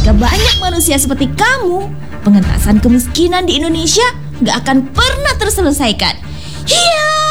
Jika banyak manusia seperti kamu, pengentasan kemiskinan di Indonesia gak akan pernah terselesaikan. Hiya!